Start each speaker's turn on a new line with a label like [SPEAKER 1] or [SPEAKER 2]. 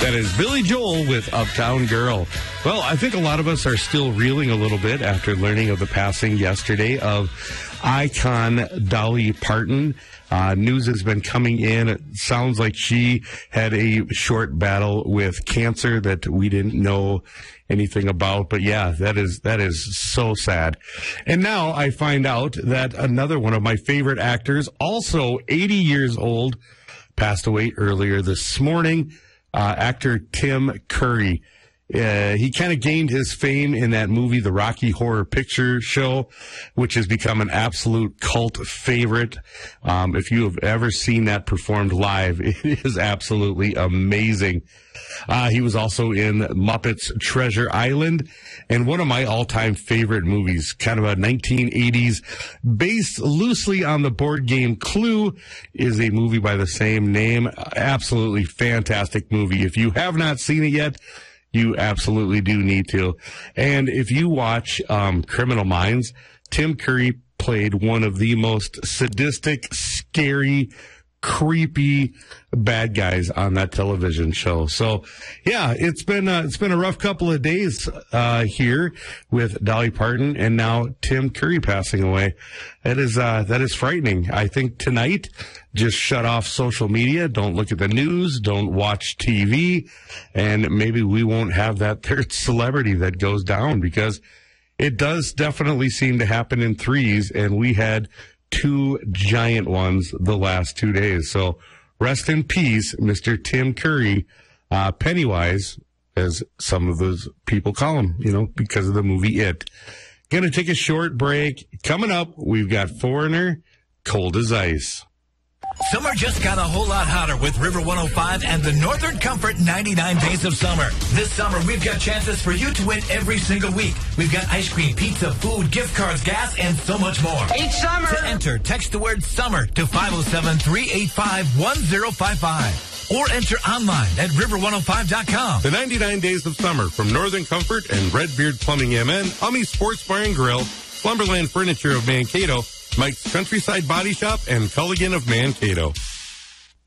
[SPEAKER 1] That is Billy Joel with Uptown Girl. Well, I think a lot of us are still reeling a little bit after learning of the passing yesterday of icon Dolly Parton. News has been coming in. It sounds like she had a short battle with cancer that we didn't know anything about. But yeah, that is so sad. And now I find out that another one of my favorite actors, also 80 years old, passed away earlier this morning. Actor Tim Curry. He kind of gained his fame in that movie, The Rocky Horror Picture Show, which has become an absolute cult favorite. If you have ever seen that performed live, it is absolutely amazing. He was also in Muppets Treasure Island, and one of my all-time favorite movies, kind of a 1980s, based loosely on the board game Clue, is a movie by the same name. Absolutely fantastic movie. If you have not seen it yet, you absolutely do need to. And if you watch Criminal Minds, Tim Curry played one of the most sadistic, scary, creepy bad guys on that television show. So yeah, it's been a rough couple of days here with Dolly Parton and now Tim Curry passing away. That is frightening. I think tonight, just shut off social media, don't look at the news, don't watch TV, and maybe we won't have that third celebrity that goes down, because it does definitely seem to happen in threes, and we had two giant ones the last 2 days. So rest in peace, Mr. Tim Curry, Pennywise, as some of those people call him, because of the movie It. Gonna take a short break. Coming up, we've got Foreigner, Cold as Ice.
[SPEAKER 2] Summer just got a whole lot hotter with River 105 and the Northern Comfort 99 Days of Summer. This summer, we've got chances for you to win every single week. We've got ice cream, pizza, food, gift cards, gas, and so much more.
[SPEAKER 3] Each summer!
[SPEAKER 2] To enter, text the word SUMMER to 507-385-1055. Or enter online at river105.com.
[SPEAKER 1] The 99 Days of Summer from Northern Comfort and Redbeard Plumbing MN, Ummy Sports Bar and Grill, Slumberland Furniture of Mankato, Mike's Countryside Body Shop, and Culligan of Mankato.